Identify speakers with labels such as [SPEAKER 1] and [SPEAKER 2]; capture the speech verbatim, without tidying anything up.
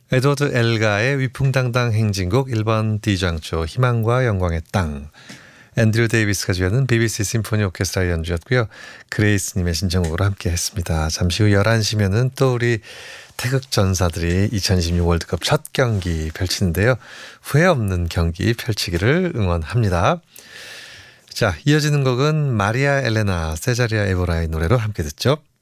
[SPEAKER 1] 에드워드 엘가의 위풍당당 행진곡 일 번 D장조 희망과 영광의 땅. 앤드류 데이비스가 주연은 비비씨 심포니 오케스트라 연주였고요. 그레이스님의 신청곡으로 함께 했습니다. 잠시 후 열한 시면은 또 우리 태극 전사들이 이천이십육 월드컵 첫 경기 펼치는데요. 후회 없는 경기 펼치기를 응원합니다. 자, 이어지는 곡은 마리아 엘레나 세자리아 에보라의 노래로 함께 듣죠.